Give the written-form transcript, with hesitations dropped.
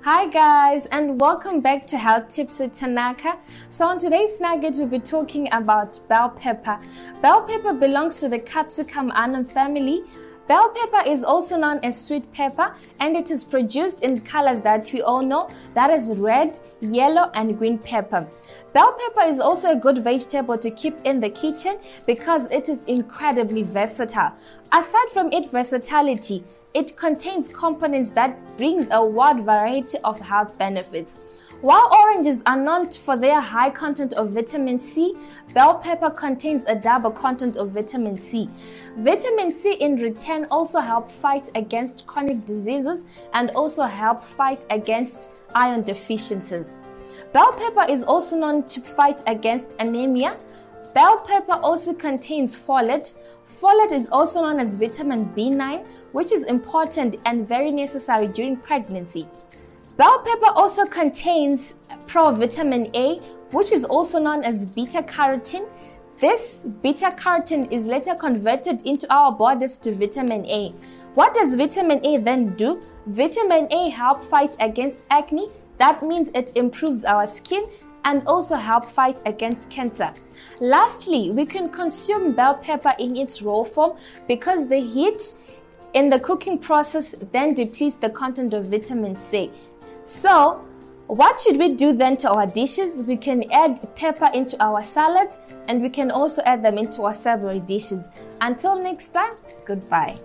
Hi guys, and welcome back to Health Tips with Tanaka. So on today's nugget, we'll be talking about bell pepper. Bell pepper belongs to the Capsicum annum family. Bell pepper is also known as sweet pepper, and it is produced in colors that we all know, that is red, yellow, and green pepper. Bell pepper is also a good vegetable to keep in the kitchen because it is incredibly versatile. Aside from its versatility, it contains components that brings a wide variety of health benefits. While oranges are known for their high content of vitamin C, bell pepper contains a double content of vitamin C. Vitamin C in return also help fight against chronic diseases and also help fight against iron deficiencies. Bell pepper is also known to fight against anemia. Bell pepper also contains folate. Folate is also known as vitamin B9, which is important and very necessary during pregnancy. Bell pepper also contains provitamin A, which is also known as beta-carotene. This beta-carotene is later converted into our bodies to vitamin A. What does vitamin A then do? Vitamin A helps fight against acne. That means it improves our skin and also help fight against cancer. Lastly, we can consume bell pepper in its raw form because the heat in the cooking process then depletes the content of vitamin C. So, what should we do then to our dishes? We can add pepper into our salads, and we can also add them into our savory dishes. Until next time, goodbye.